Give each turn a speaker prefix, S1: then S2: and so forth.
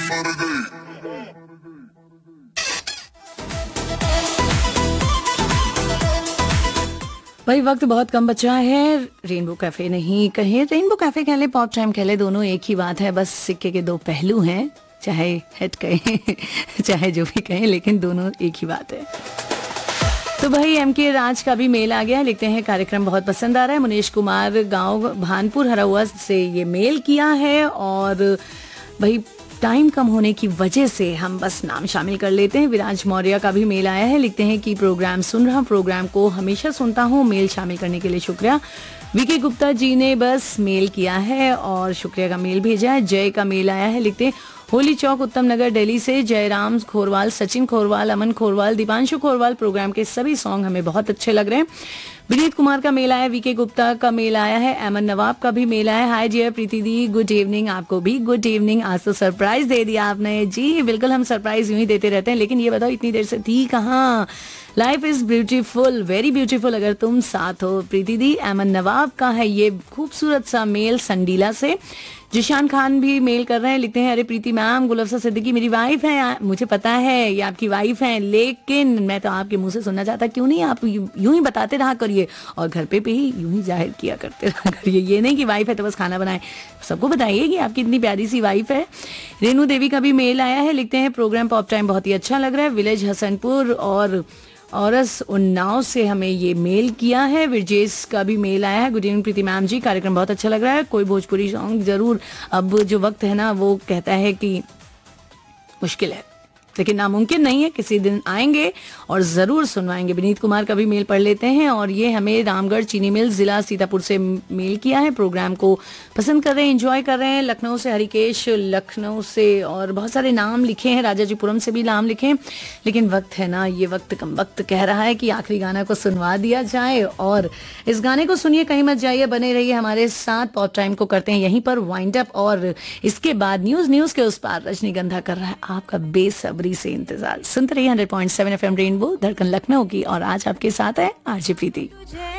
S1: भाई वक्त बहुत कम बचा है। रेनबो कैफे नहीं कहे, रेनबो कैफे कह ले, पॉप टाइम कह ले, दोनों एक ही बात है। बस सिक्के के दो पहलू हैं, चाहे हेड कहें चाहे जो भी कहें, लेकिन दोनों एक ही बात है। तो भाई एमके राज का भी मेल आ गया। लिखते हैं कार्यक्रम बहुत पसंद आ रहा है। मुनीश कुमार गांव भानपुर हराउआ से ये मेल किया है और भाई टाइम कम होने की वजह से हम बस नाम शामिल कर लेते हैं। विराज मौर्य का भी मेल आया है। लिखते हैं कि प्रोग्राम सुन रहा हूं, प्रोग्राम को हमेशा सुनता हूं, मेल शामिल करने के लिए शुक्रिया। वीके गुप्ता जी ने बस मेल किया है और शुक्रिया का मेल भेजा है। जय का मेल आया है। लिखते हैं होली चौक उत्तम नगर दिल्ली से जयराम खोरवाल, सचिन खोरवाल, अमन खोरवाल, दीपांशु खोरवाल, प्रोग्राम के सभी सॉन्ग हमें बहुत अच्छे लग रहे हैं। विनीत कुमार का मेल आया, वीके गुप्ता का मेल आया है, अमन नवाब का भी मेल आया है। हाय डियर प्रीति दी, गुड इवनिंग। आपको भी गुड इवनिंग। आज तो सरप्राइज दे दिया आपने जी। बिल्कुल, हम सरप्राइज यूं ही देते रहते हैं, लेकिन ये बताओ इतनी देर से थी कहाँ? Life is beautiful, very beautiful अगर तुम साथ हो। प्रीति दी, अमन नवाब का है ये खूबसूरत सा मेल संडीला से। जिशान खान भी मेल कर रहे हैं। लिखते हैं अरे प्रीति मैम, गुलफसा सिद्दीकी मेरी वाइफ है, मुझे पता है ये आपकी वाइफ है, लेकिन मैं तो आपके मुंह से सुनना चाहता, क्यों नहीं आप यूं ही बताते रहा करिए और घर पे ही यूं ही जाहिर किया करते रहा करिए। ये नहीं कि वाइफ है तो बस खाना बनाए, सबको बताइए कि आपकी इतनी प्यारी सी वाइफ है। रेनू देवी का भी मेल आया है। लिखते हैं प्रोग्राम पॉप टाइम बहुत ही अच्छा लग रहा है। विलेज हसनपुर और औरस उन्नाव से हमें ये मेल किया है। विरजेश का भी मेल आया है। गुड इवनिंग प्रीति मैम जी, कार्यक्रम बहुत अच्छा लग रहा है। कोई भोजपुरी सॉन्ग जरूर। अब जो वक्त है ना वो कहता है कि मुश्किल है, लेकिन नामुमकिन नहीं है, किसी दिन आएंगे और जरूर सुनवाएंगे। विनीत कुमार का भी मेल पढ़ लेते हैं और ये हमें रामगढ़ चीनी मिल जिला सीतापुर से मेल किया है। प्रोग्राम को पसंद कर रहे हैं, एंजॉय कर रहे हैं। लखनऊ से हरिकेश, लखनऊ से और बहुत सारे नाम लिखे हैं, राजाजीपुरम से भी नाम लिखे हैं, लेकिन वक्त है ना, ये वक्त कम वक्त कह रहा है कि आखिरी गाना को सुनवा दिया जाए। और इस गाने को सुनिए, कहीं मत जाइए, बने रहिए हमारे साथ। पॉप टाइम को करते हैं यहीं पर वाइंड अप और इसके बाद न्यूज के उस पार रजनीगंधा कर रहा है आपका बेसब्री से इंतजार। सुनते रहिए 100.7 FM रेनबो, धड़कन लखनऊ की। और आज आपके साथ है आरजे प्रीति।